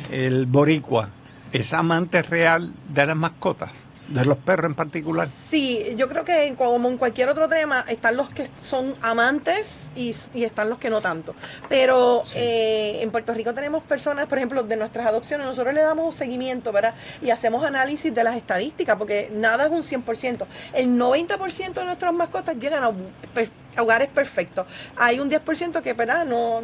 el boricua es amante real de las mascotas, de los perros en particular. Sí, yo creo que como en cualquier otro tema, están los que son amantes y están los que no tanto. Pero Sí. en Puerto Rico tenemos personas, por ejemplo, de nuestras adopciones, nosotros le damos seguimiento, ¿verdad? Y hacemos análisis de las estadísticas, porque nada es un 100%. El 90% de nuestras mascotas llegan a hogares perfectos. Hay un 10% que, ¿verdad?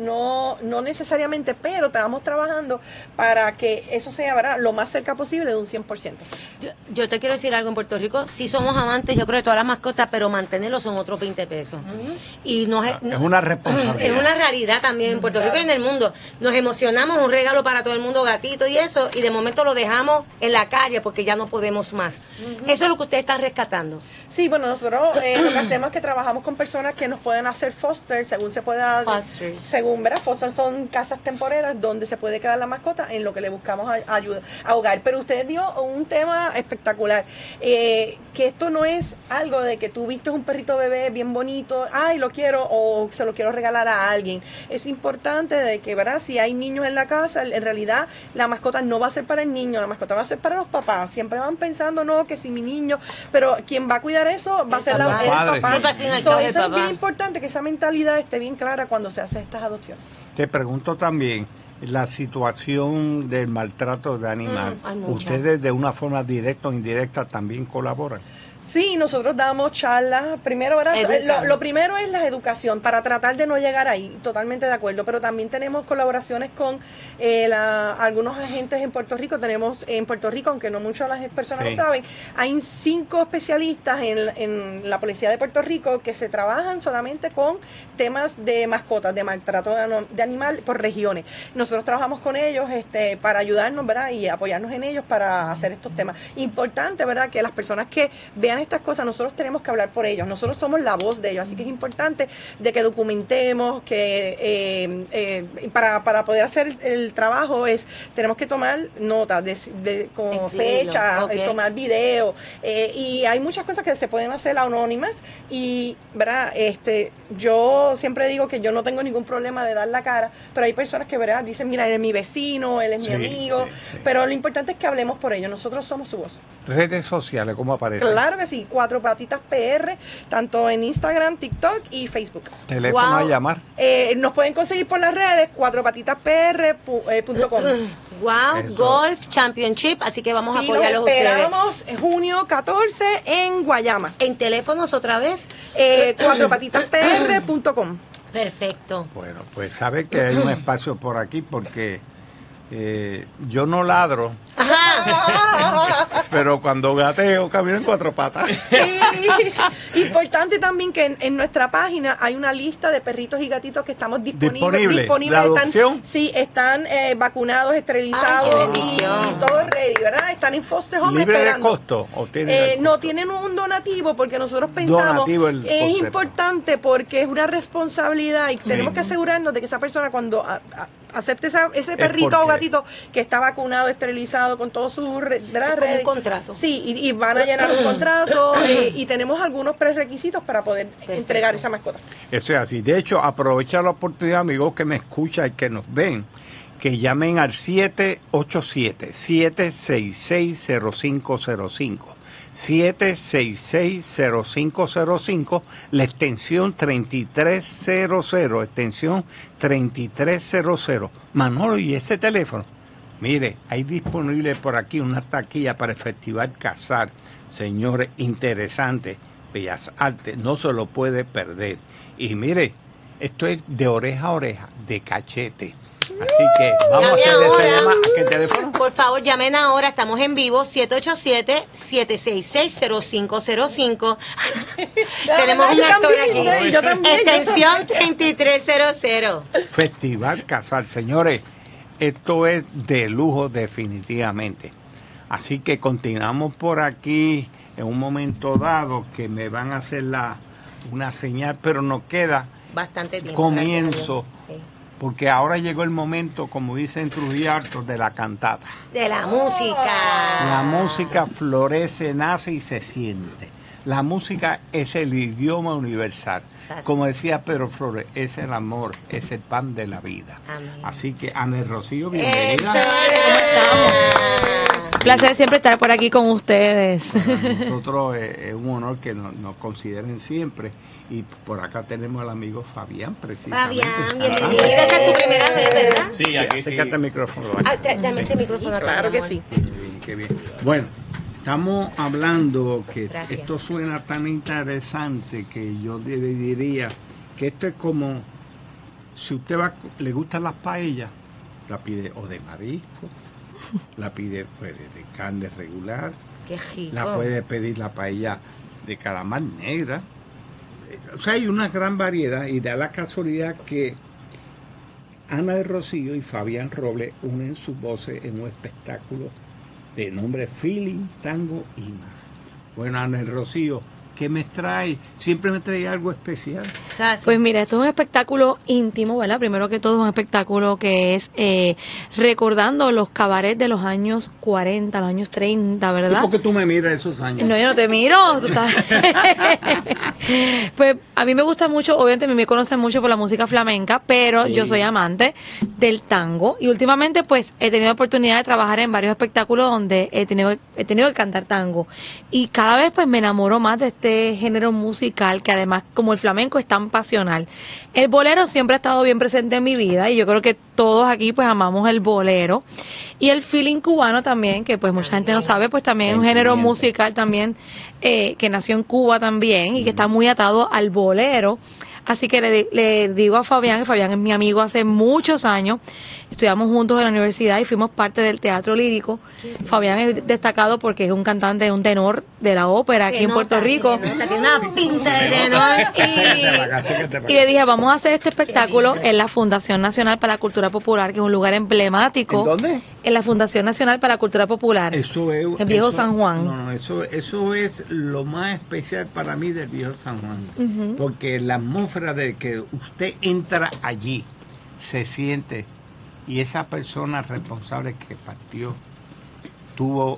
No necesariamente, pero estamos trabajando para que eso sea, ¿verdad?, lo más cerca posible de un 100%. Yo te quiero decir algo, en Puerto Rico sí somos amantes, yo creo, de todas las mascotas, pero mantenerlos son otros 20 pesos. Y Es una responsabilidad. es una realidad también en Puerto Rico y en el mundo. Nos emocionamos, un regalo para todo el mundo, gatito y eso, y de momento lo dejamos en la calle porque ya no podemos más. Eso es lo que usted está rescatando. Sí, bueno, nosotros lo que hacemos es que trabajamos con personas que nos pueden hacer foster, según se pueda, Fosters. según, ¿verdad? Foster son casas temporeras donde se puede quedar la mascota, en lo que le buscamos ayuda a hogar. Pero usted dio un tema espectacular, que esto no es algo de que tú viste un perrito bebé bien bonito, ay, lo quiero, o se lo quiero regalar a alguien. Es importante de que, ¿verdad?, si hay niños en la casa, en realidad la mascota no va a ser para el niño, la mascota va a ser para los papás. Siempre van pensando, no, que si mi niño, pero quien va a cuidar eso va a ser el padre. papá. Siempre al fin y al So, cabo es el eso es papá. bien importante, que esa mentalidad esté bien clara cuando se hacen estas adopciones. Te pregunto también, la situación del maltrato de animal, hay mucha. ¿ustedes de una forma directa o indirecta también colaboran? Sí, nosotros damos charlas. Primero, ¿verdad? Educan. Lo primero es la educación, para tratar de no llegar ahí, totalmente de acuerdo. Pero también tenemos colaboraciones con algunos agentes en Puerto Rico. Tenemos en Puerto Rico, aunque no muchas las personas Sí. lo saben, hay 5 especialistas en la policía de Puerto Rico que se trabajan solamente con temas de mascotas, de maltrato de animal por regiones. Nosotros trabajamos con ellos para ayudarnos, ¿verdad?, y apoyarnos en ellos para hacer estos temas. Importante, ¿verdad?, que las personas que vean estas cosas, nosotros tenemos que hablar por ellos, nosotros somos la voz de ellos, así que es importante de que documentemos, que para poder hacer el trabajo tenemos que tomar notas con Escribirlo, fecha, ok. tomar video, y hay muchas cosas que se pueden hacer anónimas, y ¿verdad? Yo siempre digo que yo no tengo ningún problema de dar la cara, pero hay personas que, ¿verdad?, dicen, mira, él es mi vecino, él es Sí, mi amigo, sí, sí. pero lo importante es que hablemos por ellos, nosotros somos su voz. Redes sociales, ¿cómo aparece? Claro que sí, 4 Patitas PR, tanto en Instagram, TikTok y Facebook. Teléfono Wow. a llamar. Nos pueden conseguir por las redes, 4patitas.pr.com. Wow, Eso. Golf Championship, así que vamos a Sí, los apoyarlos a ustedes. esperamos en junio 14 en Guayama. En teléfonos otra vez. 4patitas.pr.com. Perfecto. Bueno, pues sabe que hay un espacio por aquí porque yo no ladro, Ajá. pero cuando gateo camino en 4 patas. Sí. Importante también que en nuestra página hay una lista de perritos y gatitos que estamos Disponible. disponibles. ¿La adopción? Están vacunados, esterilizados. Ay, qué bendición. Y todo ready, ¿verdad? Están en foster home ¿Libre de esperando. costo? ¿O tiene No tienen un donativo, porque nosotros pensamos Donativo el es concepto. importante porque es una responsabilidad y tenemos que asegurarnos de que esa persona cuando acepte ese perrito o porque- gatito que está vacunado, esterilizado con todo su ¿verdad? Es como un contrato. Sí, y van a llenar un contrato y tenemos algunos prerequisitos para poder entregar esa mascota. Eso es así. De hecho, aprovecha la oportunidad, amigos que me escuchan y que nos ven, que llamen al 787-766-0505. 766-0505, la extensión 3300, extensión 3300. Manolo, ¿y ese teléfono? Mire, hay disponible por aquí una taquilla para el Festival Casar. Señores, interesante. Bellas Artes, no se lo puede perder. Y mire, esto es de oreja a oreja, de cachete. Así que vamos a Llame hacer esa ahora. llamada. ¿A qué teléfono? Por favor, llamen ahora, estamos en vivo, 787-766-0505. Tenemos un Yo actor también, aquí. yo también. Extensión 3300. Festival Casal. Señores, esto es de lujo definitivamente. Así que continuamos por aquí en un momento dado que me van a hacer una señal, pero nos queda Bastante tiempo. comienzo, gracias a Dios. porque ahora llegó el momento, como dicen Trujillo Alto, de la cantata. Sí. De la música. La música florece, nace y se siente. La música es el idioma universal. Exacto. Como decía Pedro Flores, es el amor, es el pan de la vida. Amén. Así que, Ana Rocío, Eso bienvenida. es. Placer siempre estar por aquí con ustedes. Para nosotros es un honor que nos consideren siempre. Y por acá tenemos al amigo Fabián, precisamente. Fabián, bienvenido. Esta es tu primera vez, ¿verdad? Sí, aquí sí. Acércate al micrófono. Dame ese micrófono acá. Claro mi que amor. sí. Qué bien, qué bien. Bueno, estamos hablando que Gracias. esto suena tan interesante que yo diría que esto es como si usted le gustan las paellas, la pide o de marisco, la pide pues, de carne regular, Qué rico. la puede pedir la paella de calamar negra. O sea, hay una gran variedad y da la casualidad que Ana de Rocío y Fabián Robles unen sus voces en un espectáculo de nombre Feeling, Tango y más. Bueno, Ana de Rocío, ¿qué me trae? Siempre me trae algo especial. O sea, sí. Pues mira, esto es un espectáculo íntimo, ¿verdad? Primero que todo es un espectáculo que es recordando los cabarets de los años 40, los años 30, ¿Y ¿verdad? por qué tú me miras esos años? No, yo no te miro. Tú estás... Pues a mí me gusta mucho, obviamente me conocen mucho por la música flamenca, pero Sí. yo soy amante del tango y últimamente pues he tenido oportunidad de trabajar en varios espectáculos donde he tenido que cantar tango y cada vez pues me enamoro más de este género musical que además como el flamenco es tan pasional. El bolero siempre ha estado bien presente en mi vida y yo creo que todos aquí pues amamos el bolero y el feeling cubano también, que pues mucha gente no sabe, pues también es un género Sentimiento. musical también que nació en Cuba también y que está muy atado al bolero. Así que le digo a Fabián, que Fabián es mi amigo hace muchos años, estudiamos juntos en la universidad y fuimos parte del teatro lírico. Fabián es destacado porque es un cantante, un tenor de la ópera aquí Se en Puerto nota, Rico. se nota, tiene una pinta de tenor. Y le dije, vamos a hacer este espectáculo en la Fundación Nacional para la Cultura Popular, que es un lugar emblemático. ¿En dónde? En la Fundación Nacional para la Cultura Popular. Eso es, en Viejo eso- San Juan. No, eso es lo más especial para mí del Viejo San Juan. Porque la atmósfera de que usted entra allí, se siente, y esa persona responsable que partió tuvo,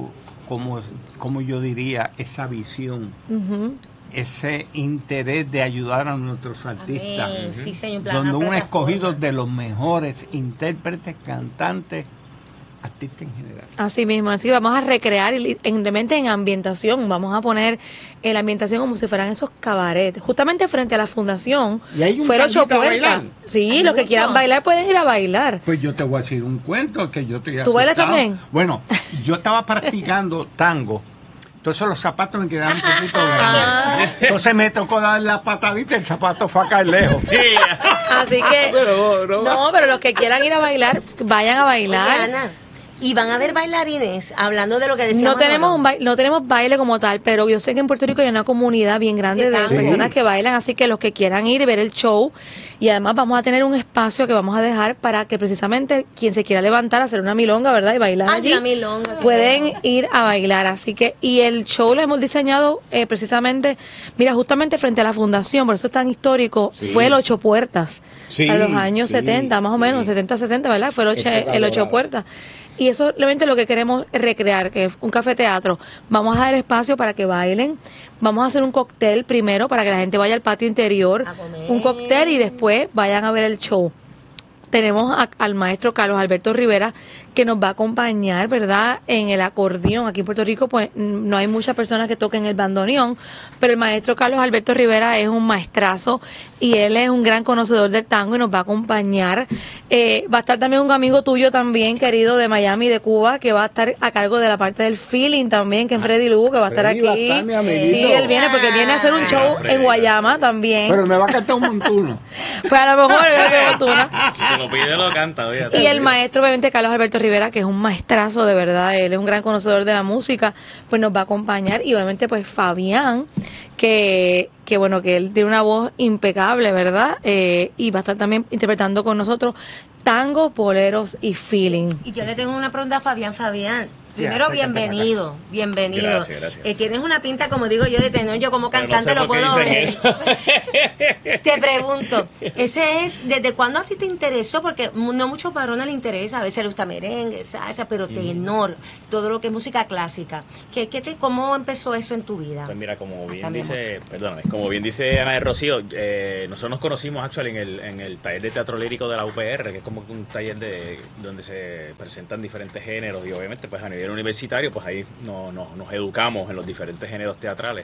como yo diría, esa visión, Ujú. ese interés de ayudar a nuestros artistas. Amén. Sí, señor, en plan, Donde una un escogido plataforma. de los mejores intérpretes, cantantes, artistas en general. Así mismo, así que vamos a recrear simplemente en ambientación, vamos a poner la ambientación como si fueran esos cabarets, justamente frente a la fundación. ¿Y hay un fueron tanguito 8 a puertas. bailar? Sí, Hay los que quieran muchos. bailar pueden ir a bailar. Pues yo te voy a decir un cuento que yo estoy ¿Tú bailas asustado. también? Bueno, yo estaba practicando tango. Entonces los zapatos me quedaban un poquito Ah. grandes. Entonces me tocó dar la patadita y el zapato fue a caer lejos. Así que, no, pero los que quieran ir a bailar, vayan a bailar. Oye, Ana, y van a haber bailarines, hablando de lo que decíamos. No tenemos ¿no? no tenemos baile como tal, pero yo sé que en Puerto Rico hay una comunidad bien grande de Sí. personas que bailan, así que los que quieran ir y ver el show, y además vamos a tener un espacio que vamos a dejar para que precisamente quien se quiera levantar, hacer una milonga, ¿verdad? Y bailar Ay, allí, la milonga. pueden ir a bailar, así que, y el show lo hemos diseñado precisamente, mira, justamente frente a la fundación, por eso es tan histórico, Sí. fue el 8 puertas, Sí, a los años sí, 70, más o sí. menos, 70, 60, ¿verdad? Fue el 8 puertas. Y eso realmente lo que queremos es recrear, que es un café teatro. Vamos a dar espacio para que bailen. Vamos a hacer un cóctel primero para que la gente vaya al patio interior. A comer. Un cóctel y después vayan a ver el show. Tenemos al maestro Carlos Alberto Rivera que nos va a acompañar, ¿verdad? En el acordeón. Aquí en Puerto Rico pues no hay muchas personas que toquen el bandoneón, pero el maestro Carlos Alberto Rivera es un maestrazo y él es un gran conocedor del tango y nos va a acompañar. Va a estar también un amigo tuyo también, querido, de Miami, de Cuba, que va a estar a cargo de la parte del feeling también, que es Freddy Lugo, que va a estar Freddy va a aquí. estar, mi amiguito. Sí, él viene porque viene a hacer un show Freddy. en Guayama también. Pero me va a cantar un montuno. Pues a lo mejor es fortuna. Si se lo pide, lo canta, fíjate. Y el maestro, obviamente, Carlos Alberto Rivera, que es un maestrazo de verdad, él es un gran conocedor de la música, pues nos va a acompañar. Y obviamente, pues Fabián, que bueno, que él tiene una voz impecable, ¿verdad? Y va a estar también interpretando con nosotros tango, boleros y feeling. Y yo le tengo una pregunta a Fabián. Fabián, Primero, bienvenido. Gracias. Tienes una pinta, como digo yo, de tener yo como Pero cantante, no sé lo por qué puedo dicen ver. eso. Te pregunto, ¿desde cuándo a ti te interesó? Porque no muchos varones le interesa, a veces le gusta merengue, salsa, pero tenor, todo lo que es música clásica. ¿Cómo empezó eso en tu vida? Pues mira, como bien mi dice Ana de Rocío, nosotros nos conocimos actually en el taller de teatro lírico de la UPR, que es como un taller donde se presentan diferentes géneros, y obviamente pues a nivel universitario pues ahí nos educamos en los diferentes géneros teatrales.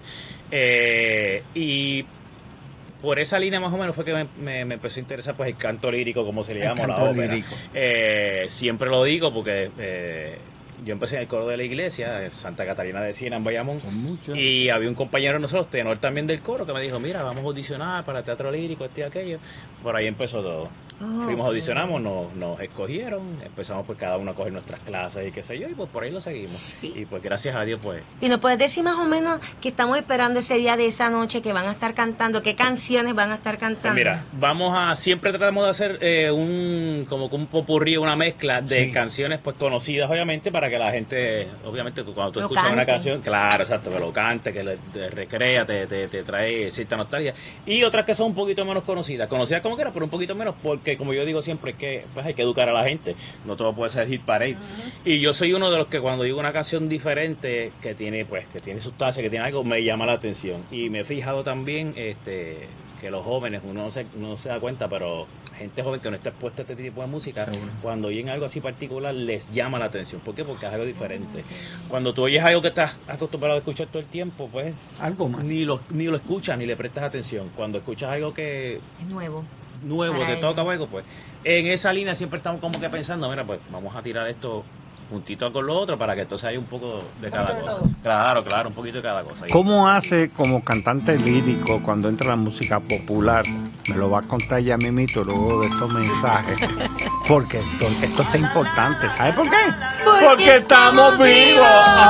Y por esa línea más o menos fue que me empezó a interesar pues el canto lírico, como se le llama, la ópera. Siempre lo digo porque yo empecé en el coro de la iglesia, Santa Catarina de Siena, en Bayamón, y había un compañero de nosotros, tenor también del coro, que me dijo, mira, vamos a audicionar para teatro lírico, y aquello. Por ahí empezó todo. Fuimos, audicionamos, nos escogieron, empezamos pues cada uno a coger nuestras clases y qué sé yo, y pues por ahí lo seguimos. Y pues gracias a Dios pues... ¿Y nos puedes decir más o menos que estamos esperando ese día de esa noche que van a estar cantando? ¿Qué canciones van a estar cantando? Pues mira, siempre tratamos de hacer un popurrí, una mezcla de canciones pues conocidas obviamente, para que la gente, obviamente cuando tú escuchas una canción, claro, exacto, que lo cante, que te recrea, te trae cierta nostalgia, y otras que son un poquito menos conocidas como quiera, pero un poquito menos, porque como yo digo siempre, que pues hay que educar a la gente, no todo puede ser hit parade. Y yo soy uno de los que cuando digo una canción diferente que tiene sustancia, que tiene algo, me llama la atención. Y me he fijado también que los jóvenes, uno no se da cuenta, pero gente joven que no está expuesta a este tipo de música, cuando oyen algo así particular, les llama la atención. ¿Por qué? Porque es algo diferente. Cuando tú oyes algo que estás acostumbrado a escuchar todo el tiempo, pues algo más. Ni lo escuchas, ni le prestas atención. Cuando escuchas algo que es nuevo, te toca algo, pues en esa línea siempre estamos como que pensando, mira, pues vamos a tirar esto juntito con lo otro para que entonces haya un poco de cada cosa. Claro, un poquito de cada cosa. ¿Cómo hace como cantante lírico cuando entra la música popular? Me lo va a contar ya mismito luego de estos mensajes. Porque esto está importante. ¿Sabe por qué? Porque estamos vivos.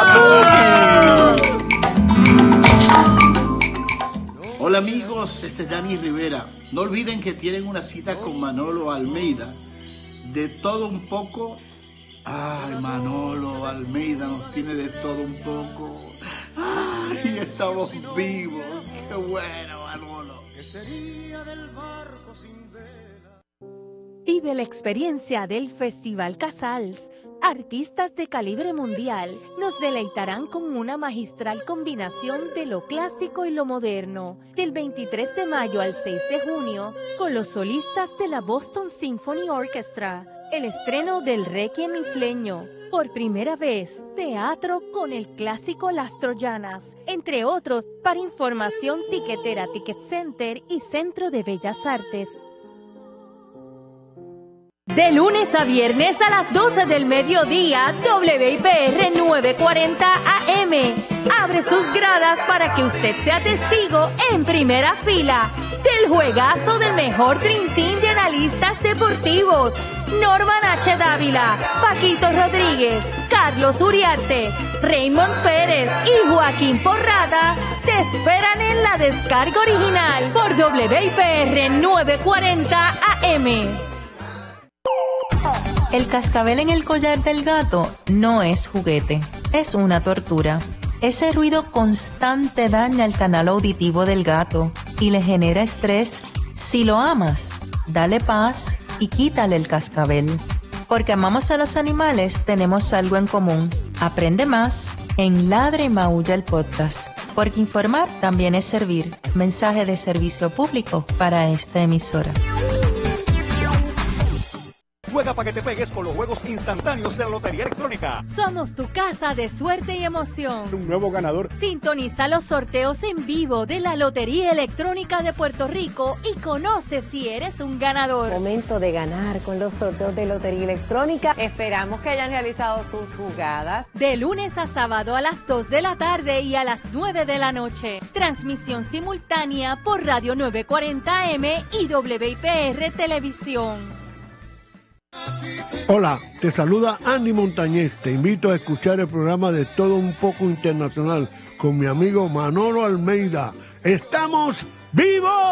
Hola amigos, este es Dani Rivera. No olviden que tienen una cita con Manolo Almeida. De todo un poco. Ay, Manolo Almeida nos tiene de todo un poco. Ay, estamos vivos. Qué bueno, Manolo. ¿Qué sería del barco sin vela? Vive la experiencia del Festival Casals. Artistas de calibre mundial nos deleitarán con una magistral combinación de lo clásico y lo moderno. Del 23 de mayo al 6 de junio, con los solistas de la Boston Symphony Orchestra. El estreno del Requiem isleño. Por primera vez, teatro con el clásico Las Troyanas. Entre otros, para información, tiquetera Ticket Center y Centro de Bellas Artes. De lunes a viernes a las 12 del mediodía, WIPR 940 AM. Abre sus gradas para que usted sea testigo en primera fila del juegazo del mejor Dream Team de analistas deportivos. Norman H. Dávila, Paquito Rodríguez, Carlos Uriarte, Raymond Pérez y Joaquín Porrada te esperan en la descarga original por WIPR 940 AM. El cascabel en el collar del gato no es juguete, es una tortura. Ese ruido constante daña el canal auditivo del gato y le genera estrés. Si lo amas, dale paz y quítale el cascabel. Porque amamos a los animales, tenemos algo en común. Aprende más en Ladra y Maulla el podcast. Porque informar también es servir. Mensaje de servicio público para esta emisora. Juega para que te pegues con los juegos instantáneos de la Lotería Electrónica. Somos tu casa de suerte y emoción. Un nuevo ganador. Sintoniza los sorteos en vivo de la Lotería Electrónica de Puerto Rico y conoce si eres un ganador. Momento de ganar con los sorteos de Lotería Electrónica. Esperamos que hayan realizado sus jugadas. De lunes a sábado a las 2 de la tarde y a las 9 de la noche. Transmisión simultánea por Radio 940M y WIPR Televisión. Hola, te saluda Andy Montañez. Te invito a escuchar el programa de Todo un Poco Internacional con mi amigo Manolo Almeida. ¡Estamos vivos!